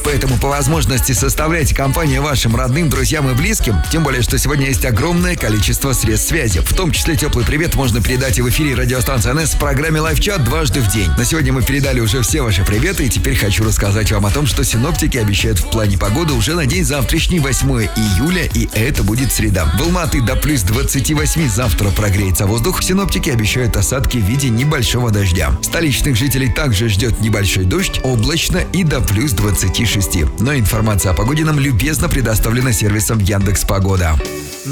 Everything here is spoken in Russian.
поэтому по возможности составляйте компанию вашим родным, друзьям и близким. Тем более, что сегодня есть огромное количество средств связи. В том числе теплый привет можно передать и в эфире радиостанции НС в программе «Лайв-чат» дважды в день. На сегодня мы передали уже все ваши приветы, и теперь хочу рассказать вам о том, что синоптики обещают в плане погоды уже на день завтрашний, 8 июля, и это будет среда. В Алматы до плюс 28 завтра прогреется воздух. Синоптики обещают осадки в виде небольшого дождя. Столичных жителей также ждет небольшой дождь, облачно и до плюс 26. Но информация о погоде нам любезно предоставлена сервисом Яндекс.Погода.